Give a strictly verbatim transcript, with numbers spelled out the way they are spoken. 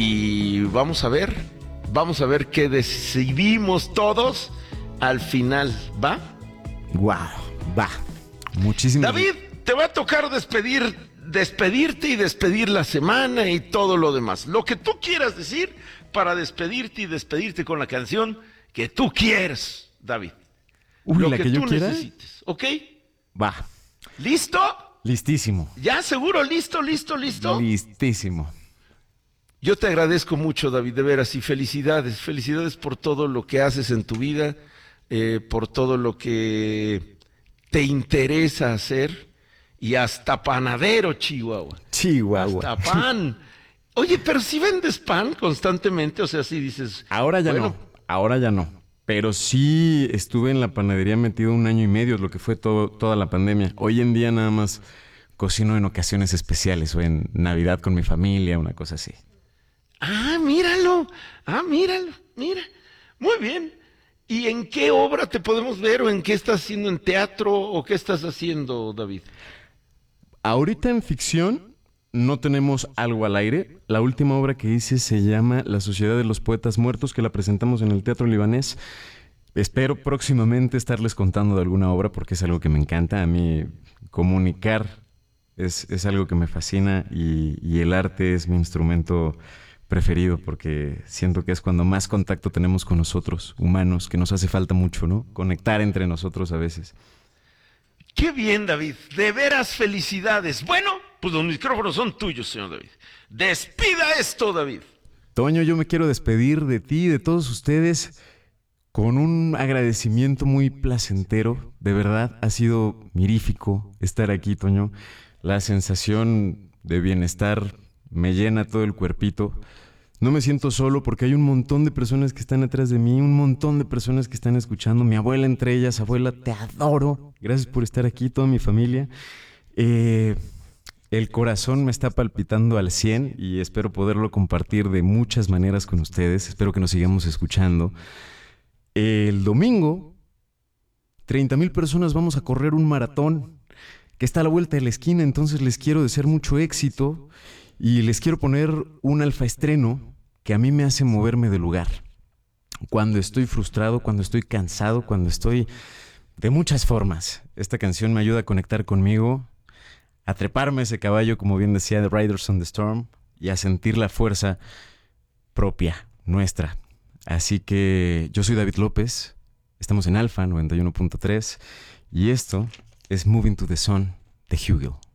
y vamos a ver, vamos a ver qué decidimos todos al final, ¿va? Wow, va. Muchísimas David, te va a tocar despedir, despedirte y despedir la semana y todo lo demás. Lo que tú quieras decir para despedirte y despedirte con la canción que tú quieres, David. Uy, lo la que, que yo tú quiera. necesites, ¿ok? Va. ¿Listo? Listísimo. ¿Ya seguro? ¿Listo, listo, listo? Listísimo. Yo te agradezco mucho, David, de veras, y felicidades. Felicidades por todo lo que haces en tu vida, eh, por todo lo que te interesa hacer, y hasta panadero, Chihuahua. Chihuahua. Hasta pan. Oye, pero si vendes pan constantemente, o sea, si dices... Ahora ya bueno, no, ahora ya no. Pero sí estuve en la panadería metido un año y medio, lo que fue todo, toda la pandemia. Hoy en día nada más cocino en ocasiones especiales o en Navidad con mi familia, una cosa así. Ah, míralo. Ah, míralo. Mira. Muy bien. ¿Y en qué obra te podemos ver o en qué estás haciendo en teatro o qué estás haciendo, David? Ahorita en ficción no tenemos algo al aire. La última obra que hice se llama La Sociedad de los Poetas Muertos, que la presentamos en el Teatro Libanés. Espero próximamente estarles contando de alguna obra porque es algo que me encanta. A mí comunicar es, es algo que me fascina y, y el arte es mi instrumento preferido porque siento que es cuando más contacto tenemos con nosotros, humanos, que nos hace falta mucho, ¿no? Conectar entre nosotros a veces. Qué bien, David. De veras, felicidades. Bueno, pues los micrófonos son tuyos, señor David. Despida esto, David. Toño, yo me quiero despedir de ti y de todos ustedes con un agradecimiento muy placentero. De verdad, ha sido mirífico estar aquí, Toño. La sensación de bienestar me llena todo el cuerpito. No me siento solo porque hay un montón de personas que están atrás de mí, un montón de personas que están escuchando, mi abuela entre ellas. Abuela, te adoro. Gracias por estar aquí, toda mi familia. Eh, el corazón me está palpitando al cien y espero poderlo compartir de muchas maneras con ustedes. Espero que nos sigamos escuchando. El domingo, treinta mil personas vamos a correr un maratón que está a la vuelta de la esquina, entonces les quiero desear mucho éxito y les quiero poner un alfaestreno que a mí me hace moverme de lugar. Cuando estoy frustrado, cuando estoy cansado, cuando estoy de muchas formas. Esta canción me ayuda a conectar conmigo, a treparme ese caballo, como bien decía The Riders on the Storm, y a sentir la fuerza propia, nuestra. Así que yo soy David López, estamos en Alfa noventa y uno punto tres y esto es Moving to the Sun de Hugel.